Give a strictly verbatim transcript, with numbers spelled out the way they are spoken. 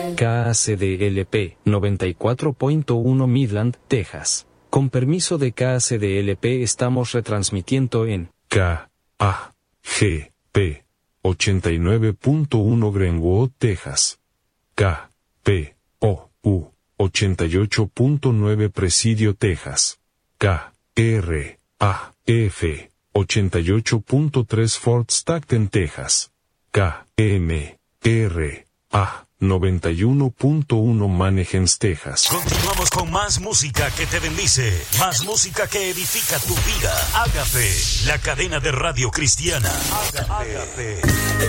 K A C D L P noventa y cuatro punto uno Midland, Texas. Con permiso de K A C D L P estamos retransmitiendo en K A G P ochenta y nueve punto uno Greenwood, Texas. K P O U ochenta y ocho punto nueve Presidio, Texas. K R A F ochenta y ocho punto tres Fort Stockton, Texas. K M R A noventa y uno punto uno Mannheim, Texas. Continuamos con más música que te bendice, más música que edifica tu vida. Ágape, la cadena de radio cristiana. Ágape.